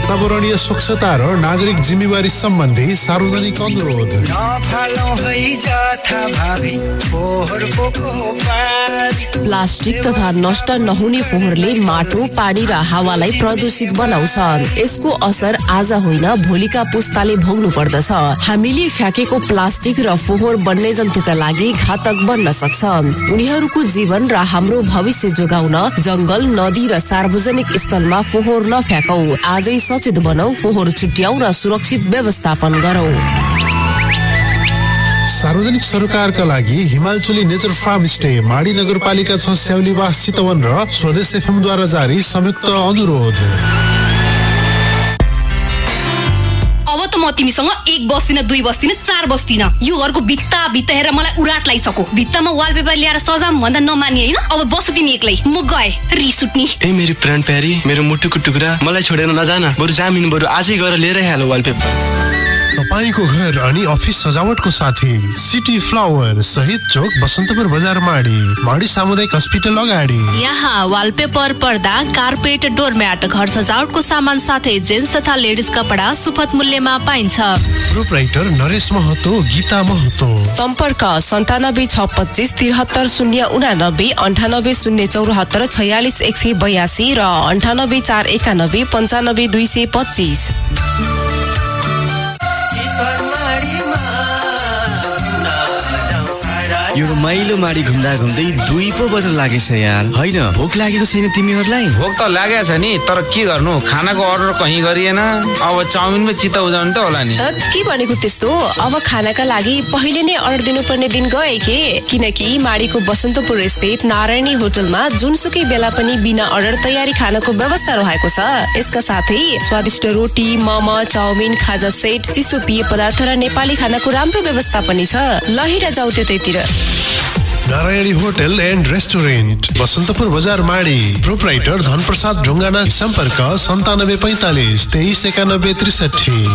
वातावरणीय स्वच्छता र नागरिक जिम्मेवारी सम्बन्धी सार्वजनिक अनुरोध। प्लास्टिक तथा नष्ट नहुने फोहोरले माटो, पानी र हावालाई प्रदूषित बनाउँछ। यसको असर आज होइन भोलिका पुस्ताले भोग्नु पर्दछ। हामीले फ्याँकेको प्लास्टिक र फोहोर वन्यजन्तुका लागि घातक बन्न सक्छ। उनीहरूको जीवन र हाम्रो भविष्य जोगाउन जंगल, नदी र सार्वजनिक स्थलमा फोहोर नफ्याँकौ। आजै सचेत बनौ, फोहोर छुट्याउ र सुरक्षित व्यवस्थापन गरौ। सार्वजनिक सरोकारका लागि हिमालचली नेचर फार्म स्टे, माडी नगरपालिका 6 स्याउलीवास चितवन र स्वदेश FM द्वारा जारी संयुक्त अनुरोध। अब त म तिमीसँग 1 बस्दिन, 2 बस्दिन, 4 बस्दिन। यो घरको भित्ता हेरेर मलाई उराट लागिसक्यो। भित्तामा वालपेपर ल्याएर सजाम भन्दा नमान्ने हैन। अब बस तिमी एक्लै, म गए रिस उठ्नी। ए मेरो प्राण प्यारी, मेरो मुटुको टुक्रा, मलाई छोडेर नजान। बरु जामिन, बरु आजै गएर लिएरै हाल वालपेपर। तपाईको घर अनि अफिस सजावटको साथी सिटी फ्लावर शहीद चोक, बसन्तपुर बजार, माडी सामुदायिक अस्पताल अगाडि। यहाँ वालपेपर, पर्दा, कार्पेट, डोरम्याट, घर सजावटको सामान साथै जेन्ट्स तथा लेडिज कपडा सुपथ मूल्यमा पाइन्छ। प्रोप्राइटर नरेश महतो, गीता महतो। सम्पर्क 97 625 73 089 98 074 46 182 र 98 491 95 225। यो रमाइलो माडी घुम्दा घुम्दै 2 पो बज्न लागेछ यार। होइन, भोक लागेको छैन तिमीहरूलाई? भोक त लागेको छ नि, तर के गर्नु, खानाको अर्डर कहीँ गरिएन। अब चाउमिनमा चित्त उजाउनु त होला नि। के भनेको त्यस्तो? अब खानाका लागि पहिले नै अर्डर दिनुपर्ने दिन गए के? किनकि माडीको बसन्तपुर स्थित नारायणी होटलमा जुनसुकै बेला पनि बिना अर्डर तयारी खानाको व्यवस्था रहेको छ। यसका साथै स्वादिष्ट रोटी, मोमो, चाउमिन, खाजा सेट, चिसो पेय पदार्थ र नेपाली खानाको राम्रो व्यवस्था पनि छ। ल हिँड जाऊ त्यतैतिर। Narayani hotel and restaurant, Basantapur बजार, माडी। प्रोप्राइटर धनप्रसाद ढुङ्गाना। सम्पर्क 9745 23 91 63।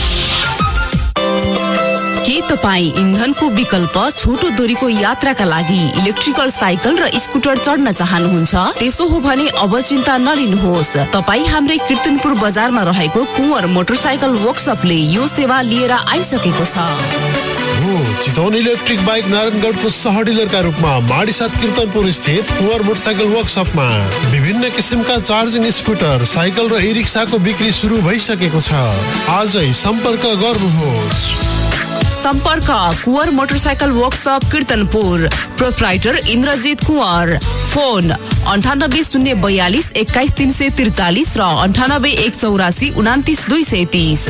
के तपाईँ इन्धनको विकल्प, छोटो दूरीको यात्राका लागि इलेक्ट्रिकल साइकल र स्कुटर चढ्न चाहनुहुन्छ? त्यसो हो भने अब चिन्ता नलिनुहोस्। तपाईँ हाम्रै कीर्तनपुर बजारमा रहेको कुँवर मोटरसाइकल वर्कसपले यो सेवा लिएर आइसकेको छ। चितवन इलेक्ट्रिक बाइक नारायणगढको सह डिलरका रूपमा माडी 7 कीर्तनपुर स्थित कुँवर मोटरसाइकल वर्कसपमा विभिन्न किसिमका चार्जिङ स्कुटर, साइकल र ई-रिक्साको बिक्री सुरु भइसकेको छ। आजै सम्पर्क गर्नुहोस्। सम्पर्क Kunwar motorcycle workshop कीर्तनपुर, proprietor Indrajit Kunwar. Phone 98 042 21 343 र 98 184 29 230।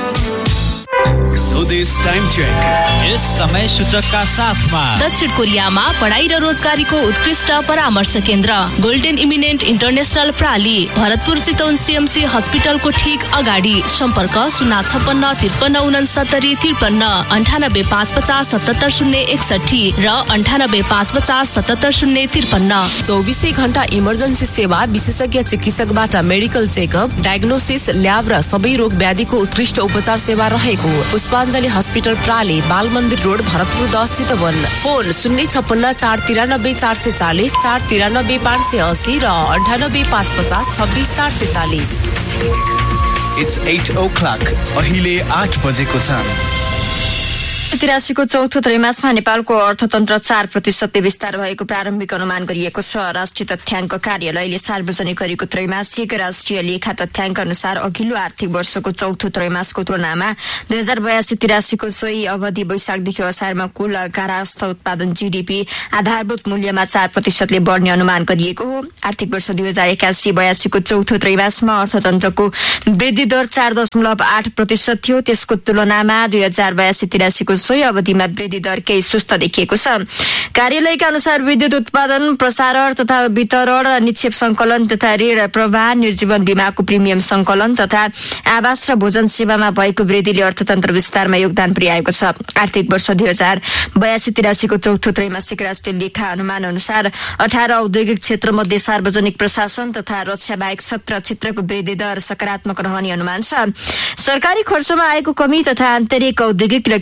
स्वदेश टाइम चेक यस समय सूचकका साथमा दक्षिण कोरियामा पढाइ र रोजगारीको उत्कृष्ट परामर्श केन्द्र golden eminent international प्राली, Bharatpur Chitwan CMC हस्पिटलको ठीक अगाडि। सम्पर्क 056 53 69 53 98 550 77 061 र 98 550 77 053। 24 घण्टा इमर्जेन्सी सेवा, विशेषज्ञ चिकित्सकबाट मेडिकल चेकअप, डायग्नोसिस, ल्याब र सबै रोग व्याधिको उत्कृष्ट उपचार सेवा रहेको। पुष्पाञ्जली हस्पिटल प्राली, बाल मन्दिर रोड, भरतपुर 10 चितवन। फोन 056 493 440 493 580 र 98 550 26 440। It's 8 o'clock. अहिले 8 बजेको छ। 83को चौथो त्रैमासमा नेपालको अर्थतन्त्र 4% विस्तार भएको प्रारम्भिक अनुमान गरिएको छ। राष्ट्रिय तथ्याङ्क कार्यालयले सार्वजनिक गरेको त्रैमासिक राष्ट्रिय लेखा तथ्याङ्क अनुसार अघिल्लो आर्थिक वर्षको चौथो त्रैमासको तुलनामा 2082-83 को सोही अवधि वैशाखदेखि असारमा कुल कारास्थ उत्पादन GDP आधारभूत मूल्यमा 4% बढ्ने अनुमान गरिएको हो। आर्थिक वर्ष 2081-82 को चौथो त्रैमासमा अर्थतन्त्रको वृद्धि दर 4.8% थियो। त्यसको तुलनामा 2082-83 को सोही अवधिमा वृद्धि दर केही सुस्त देखिएको छ। कार्यालयका अनुसार विद्युत उत्पादन, प्रसारण तथा वितरण, निक्षेप संकलन तथा ऋण प्रवाह, निर्जीवन बीमाको प्रिमियम संकलन तथा आवास र भोजन सेवामा भएको वृद्धिले अर्थतन्त्र विस्तारमा योगदान पुर्याएको छ। आर्थिक वर्ष 2082-83 को चौथो त्रैमासिक राष्ट्रिय लेखा अनुमान अनुसार 18 औद्योगिक क्षेत्रमध्ये सार्वजनिक प्रशासन तथा रक्षा बाहेक 17 क्षेत्रको वृद्धि दर सकारात्मक रहने अनुमान छ। सरकारी खर्चमा आएको कमी तथा आन्तरिक औद्योगिक र कृषि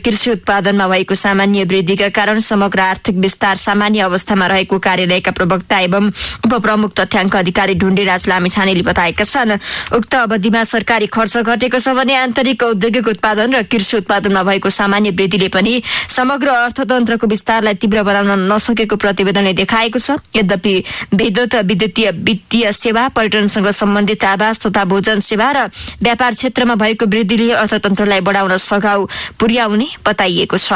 उत्पादनमा भएको सामान्य वृद्धिका कारण समग्र आर्थिक विस्तार सामान्य अवस्थामा रहेको कार्यालयका प्रवक्ता एवं उपप्रमुख तथ्याङ्क अधिकारी ढुण्डेराज लामिछानेले बताएका छन्। उक्त अवधिमा सरकारी खर्च घटेको छ भने आन्तरिक औद्योगिक उत्पादन र कृषि उत्पादनमा भएको सामान्य वृद्धिले पनि समग्र अर्थतन्त्रको विस्तारलाई तीव्र बनाउन नसकेको प्रतिवेदनले देखाएको छ। यद्यपि विद्युत, विद्युतीय, वित्तीय सेवा, पर्यटनसँग सम्बन्धित आवास तथा भोजन सेवा र व्यापार क्षेत्रमा भएको वृद्धिले अर्थतन्त्रलाई बढाउन सघाउ पुर्याउने बताइएको छ।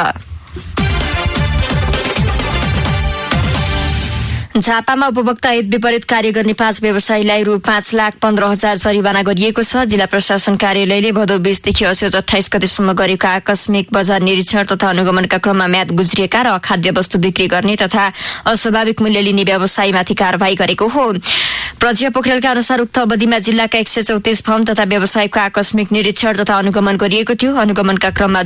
झापामा उपभोक्ता हित विपरीत कार्य गर्ने 5 व्यवसायीलाई रु 5,15,000 जरिवाना गरिएको छ। जिल्ला प्रशासन कार्यालयले भदौ 20 देखि असोज 28 गतेसम्म गरेको आकस्मिक बजार निरीक्षण तथा अनुगमनका क्रममा म्याद गुज्रिएका र अखाद्य वस्तु बिक्री गर्ने तथा अस्वाभाविक मूल्य लिने व्यवसायीमाथि कारबाही गरेको हो। प्रज्ञा पोखरेलका अनुसार उक्त अवधिमा जिल्लाका 134 फर्म तथा व्यवसायको आकस्मिक निरीक्षण तथा अनुगमन गरिएको थियो। अनुगमनका क्रममा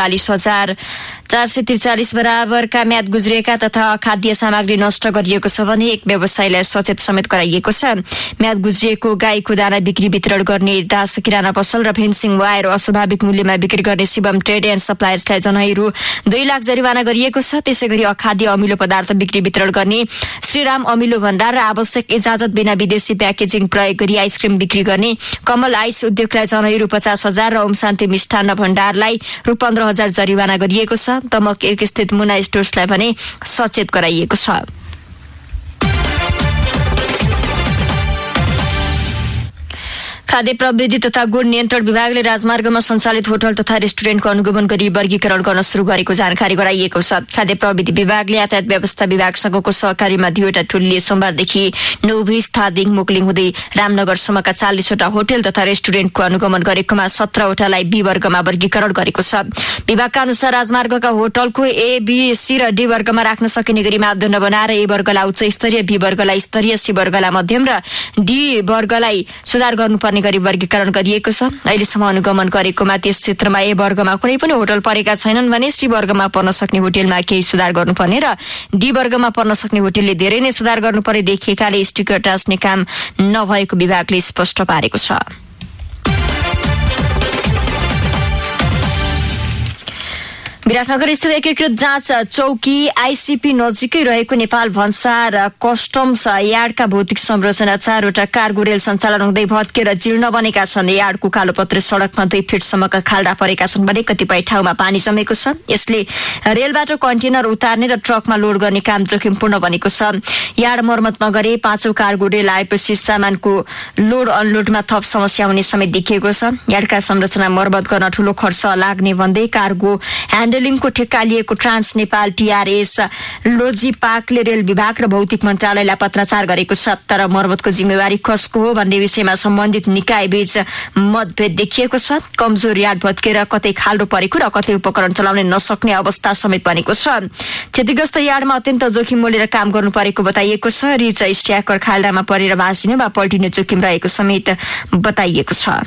2,40,443 बराबरका म्याद गुज्रिएका तथा अखाद्य सामग्री नष्ट गरिएको छ भने एक व्यवसायीलाई सचेत समेत गराइएको छ। म्याद गुज्रिएको गाईको दाना बिक्री वितरण गर्ने दास किराना पसल र फेन्सिङ वायर अस्वाभाविक मूल्यमा बिक्री गर्ने शिवम ट्रेड एन्ड सप्लायर्सलाई जनै रु 2 लाख जरिवाना गरिएको छ। त्यसैगरी अखाद्य अमिलो पदार्थ बिक्री वितरण गर्ने श्रीराम अमिलो भण्डार र आवश्यक इजाजत बिना विदेशी प्याकेजिङ प्रयोग गरी आइसक्रिम बिक्री गर्ने कमल आइस उद्योगलाई जनै रु 50,000 र ओम शान्ति मिष्ठान्न भण्डारलाई रु 15,000 जरिवाना गरिएको छ। दमक 1 स्थित मुना स्टोर्सलाई भने सचेत गराइएको छ। खाद्य प्रविधि तथा गुण नियन्त्रण विभागले राजमार्गमा सञ्चालित होटल तथा रेस्टुरेन्टको अनुगमन गरी वर्गीकरण गर्न शुरू गरेको जानकारी गराइएको छ। खाद्य प्रविधि विभागले यातायात व्यवस्था विभागसँगको सहकारीमा 2वटा टोलीले सोमबारदेखि नौभिस, थादिङ, मुकलिङ हुँदै रामनगरसम्मका 40 वटा होटल तथा रेस्टुरेन्टको अनुगमन गरेकोमा 17 वटालाई बी वर्गमा वर्गीकरण गरेको छ। विभागका अनुसार राजमार्गका होटलको ए, बी, सी र डी वर्गमा राख्न सकिने गरी मापदण्ड बनाएर ए वर्गलाई उच्च स्तरीय, बी वर्गलाई स्तरीय, सी वर्गलाई मध्यम र डी वर्गलाई सुधार गर्नुपर्ने गरी वर्गीकरण गरिएको छ। अहिलेसम्म अनुगमन गरेकोमा त्यस क्षेत्रमा ए वर्गमा कुनै पनि होटल परेका छैनन् भने सी वर्गमा पर्न सक्ने होटलमा केही सुधार गर्नुपर्ने र डी वर्गमा पर्न सक्ने होटलले धेरै नै सुधार गर्नुपर्ने देखिएकाले स्टिकर टाँस्ने काम नभएको विभागले स्पष्ट पारेको छ। विराटनगर स्थित एकीकृत जाँच चौकी आईसीपी नजिकै रहेको नेपाल भन्सार कस्टम्स यार्डका भौतिक संरचना 4 वटा कार्गो रेल सञ्चालन हुँदै भत्केर जीर्ण बनेका छन्। यार्डको कालोपत्रे सड़कमा 2 फिटसम्मका खाल्डा परेका छन् भने कतिपय ठाउँमा पानी जमेको छ। यसले रेलबाट कन्टेनर उतार्ने र ट्रकमा लोड गर्ने काम जोखिमपूर्ण बनेको छ। यार्ड मर्मत नगरे 5औं कार्गो रेल आएपछि सामानको लोड अनलोडमा थप समस्या हुने समेत देखिएको छ। यार्डका संरचना मर्मत गर्न ठूलो खर्च लाग्ने भन्दै कार्गो ह्यान्डलिङको ठेक्का लिएको ट्रान्स नेपाल टीआरएस लोजिपाकले रेल विभाग र भौतिक मन्त्रालयलाई पत्राचार गरेको छ। तर मर्मतको जिम्मेवारी कसको हो भन्ने विषयमा सम्बन्धित निकाय बीच मतभेद देखिएको छ। कमजोर यार्ड भत्केर कतै खाल्डो परेको र कतै उपकरण चलाउन नसक्ने अवस्था समेत बनेको छ। क्षतिग्रस्त यार्डमा अत्यन्त जोखिम मोलेर काम गर्नु परेको बताइएको छ। रिच स्ट्याकर खाल्डामा परेर भाँसिने वा पल्टिने जोखिम रहेको समेत बताइएको छ।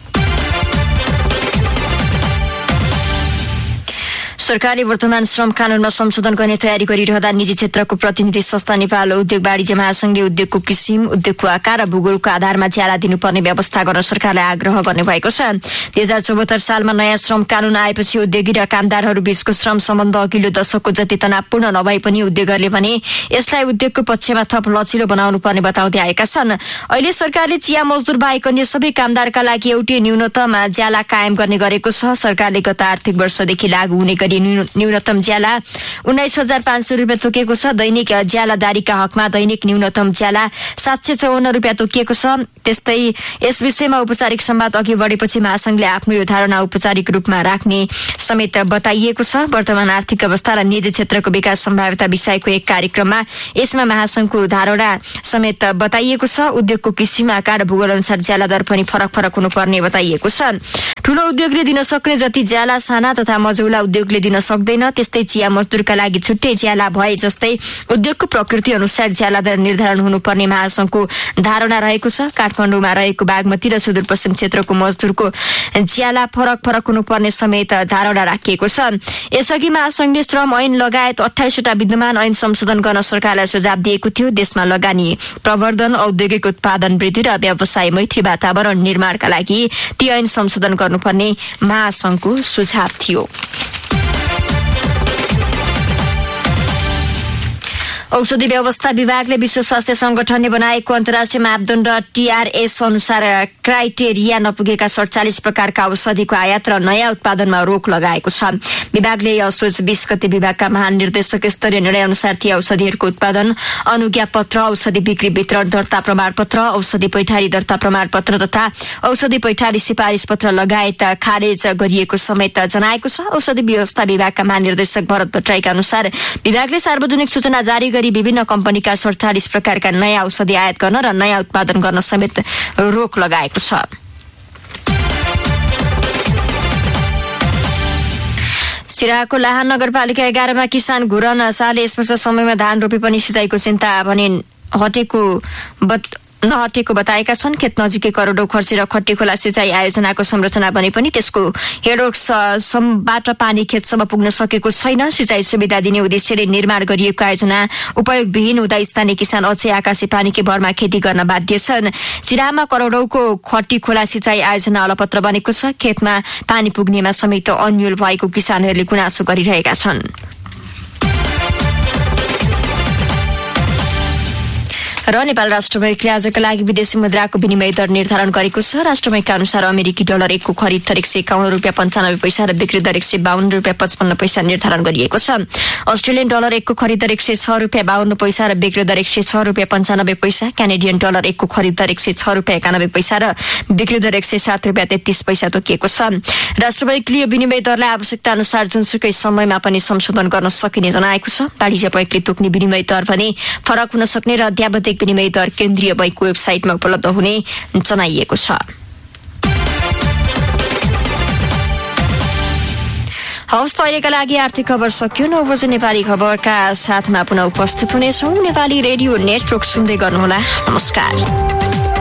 सरकारले वर्तमान श्रम कानूनमा संशोधन गर्ने तयारी गरिरहँदा निजी क्षेत्रको प्रतिनिधि संस्था नेपाल उद्योग वाणिज्य महासंघले उद्योगको किसिम, उद्योगको आकार र भूगोलको आधारमा ज्याला दिनुपर्ने व्यवस्था गर्न सरकारलाई आग्रह गर्ने भएको छ। 2074 सालमा नयाँ श्रम कानून आएपछि उद्योगी र कामदारहरू बीचको श्रम सम्बन्ध अघिल्लो दशकको जति तनावपूर्ण नभए पनि उद्योगहरूले भने यसलाई उद्योगको पक्षमा थप लचिलो बनाउनु पर्ने बताउँदै आएका छन्। अहिले सरकारले चिया मजदुर बाहेक अन्य सबै कामदारका लागि एउटै न्यूनतम ज्याला कायम गर्ने गरेको छ। सरकारले गत आर्थिक वर्षदेखि लागू हुने गरी न्यूनतम ज्याला 19,500 रुपियाँ तोकेको छ। दैनिक ज्यालादारीका हकमा दैनिक न्यूनतम ज्याला 754 रुपियाँ तोकिएको छ। त्यस्तै यस विषयमा औपचारिक संवाद अघि बढेपछि महासंघले आफ्नो यो धारणा औपचारिक रूपमा राख्ने समेत बताइएको छ। वर्तमान आर्थिक अवस्था र निजी क्षेत्रको विकास सम्भाव्यता विषयको एक कार्यक्रममा यसमा महासंघको धारणा समेत बताइएको छ। उद्योगको किसिम, आकार र भूगोल अनुसार ज्याला दर पनि फरक फरक हुनुपर्ने बताइएको छ। ठूलो उद्योगले दिन सक्ने जति ज्याला साना तथा मझौला उद्योगले दिन सक्दैन। त्यस्तै चिया मजदुरका लागि छुट्टै ज्याला भए जस्तै उद्योगको प्रकृति अनुसार ज्याला दर निर्धारण हुनुपर्ने महासंघको धारणा रहेको छ। काठमाडौँमा रहेको बागमती र सुदूरपश्चिम क्षेत्रको मजदुरको ज्याला फरक फरक हुनुपर्ने समेत धारणा राखिएको छ। यसअघि महासंघले श्रम ऐन लगायत 28 वटा विद्यमान ऐन संशोधन गर्न सरकारलाई सुझाव दिएको थियो। देशमा लगानी प्रवर्धन, औद्योगिक उत्पादन वृद्धि र व्यवसाय मैत्री वातावरण निर्माणका लागि ती ऐन संशोधन गर्नुपर्ने महासंघको सुझाव थियो। औषधि व्यवस्था विभागले विश्व स्वास्थ्य संगठनले बनाएको अन्तर्राष्ट्रिय मापदण्ड TRS अनुसार क्राइटेरिया नपुगेका 47 प्रकारका औषधिको आयात र नयाँ उत्पादनमा रोक लगाएको छ। विभागले असोज 20 गते विभागका महानिर्देशक स्तरीय निर्णय अनुसार ती औषधिहरूको उत्पादन, अनुज्ञा पत्र, औषधि बिक्री वितरण दर्ता प्रमाणपत्र, औषधि पैठारी दर्ता प्रमाणपत्र तथा औषधि पैठारी सिफारिस पत्र लगायत खारेज गरिएको समेत जनाएको छ। औषधि व्यवस्था विभागका महानिर्देशक भरत भट्टराईका अनुसार विभागले सार्वजनिक सूचना जारी गरी विभिन्न कम्पनीका 47 प्रकारका नयाँ औषधि आयात गर्न र नयाँ उत्पादन गर्न समेत रोक लगाएको छ। सिराहाको लाहान नगरपालिका 11 मा किसान घुरन शाहले यस वर्ष समयमा धान रोपे पनि सिँचाइको चिन्ता भने नहटेको बताएका छन्। खेत नजिकै करोडौं खर्चेर खट्टी खोला सिँचाइ आयोजनाको संरचना बने पनि त्यसको हेडवर्कबाट पानी खेतसम्म पुग्न सकेको छैन। सिँचाइ सुविधा दिने उद्देश्यले निर्माण गरिएको आयोजना उपयोगविहीन हुँदा स्थानीय किसान अझै आकाशे पानीकै भरमा खेती गर्न बाध्य छन्। सिराहामा करोडौंको खट्टी खोला सिँचाइ आयोजना अलपत्र बनेको छ। खेतमा पानी पुग्नेमा समेत अन्यल भएको किसानहरूले गुनासो गरिरहेका छन्। र नेपाल राष्ट्र बैंकले आजका लागि विदेशी मुद्राको विनिमय दर निर्धारण गरेको छ। राष्ट्र बैंकका अनुसार अमेरिकी डलर 1 को खरिद दर 151 रुपियाँ 95 पैसा र बिक्री दर 152 रुपियाँ 55 पैसा निर्धारण गरिएको छ। अस्ट्रेलियन डलर 1 को खरिद दर 106 रुपियाँ 52 पैसा र बिक्री दर 106 रुपियाँ 95 पैसा, क्यानेडियन डलर 1 को खरिद दर 106 रुपियाँ 91 पैसा र बिक्री दर 107 रुपियाँ 33 पैसा तोकिएको छ। राष्ट्र बैंकले यो विनिमय दरलाई आवश्यकता अनुसार जुनसुकै समयमा पनि संशोधन गर्न सकिने जनाएको छ। वाणिज्य बैंकले तोक्ने विनिमय दर भने फरक हुन सक्ने र अध्यावधिक विनिमय दर केन्द्रीय बैंकको वेबसाइटमा उपलब्ध हुने जनाइएको छ। हवस् त अहिलेका लागि आर्थिक खबर सकियो। 9 बजे नेपाली खबरका साथमा पुनः उपस्थित हुनेछौँ। नेपाली रेडियो नेटवर्क सुन्दै गर्नुहोला। नमस्कार।